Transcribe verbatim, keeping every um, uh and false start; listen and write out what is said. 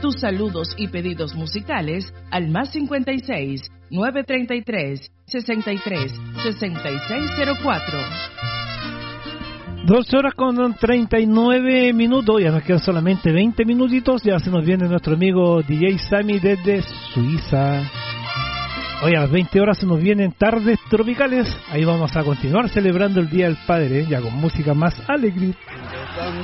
tus saludos y pedidos musicales al más cincuenta y seis, nueve treinta y tres, sesenta y tres, sesenta y seis cero cuatro. doce horas con treinta y nueve minutos, ya nos quedan solamente veinte minutitos, ya se nos viene nuestro amigo D J Sammy desde Suiza. Hoy a las veinte horas se nos vienen tardes tropicales, ahí vamos a continuar celebrando el Día del Padre, ya con música más alegre.